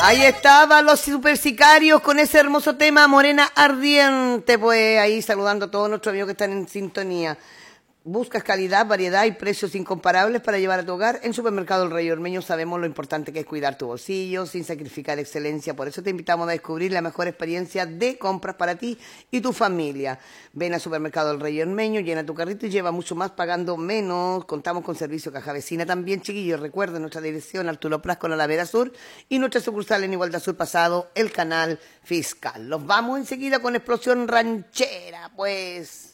Ahí estaban los super sicarios con ese hermoso tema, Morena Ardiente, pues ahí saludando a todos nuestros amigos que están en sintonía. Buscas calidad, variedad y precios incomparables para llevar a tu hogar. En Supermercado El Rey Ormeño sabemos lo importante que es cuidar tu bolsillo sin sacrificar excelencia. Por eso te invitamos a descubrir la mejor experiencia de compras para ti y tu familia. Ven a Supermercado El Rey Ormeño, llena tu carrito y lleva mucho más pagando menos. Contamos con servicio caja vecina también, chiquillos. Recuerden nuestra dirección Arturo Pras con Alameda Sur y nuestra sucursal en Igualdad Sur Pasado, el Canal Fiscal. Los vamos enseguida con Explosión Ranchera, pues...